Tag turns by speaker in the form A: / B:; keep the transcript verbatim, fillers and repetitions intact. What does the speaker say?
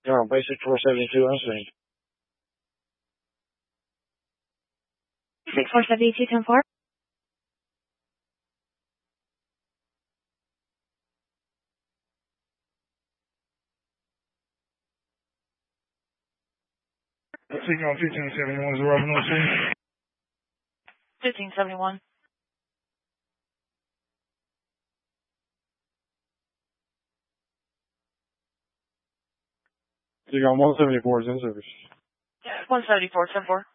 A: You're on basic four seventy-two unseen.
B: Basic four seventy-two, ten four.
C: Speaking on fifteen seventy-one, zero North City.
B: fifteen seventy-one.
A: You got one seventy-four is in service.
B: one seventy-four, ten four.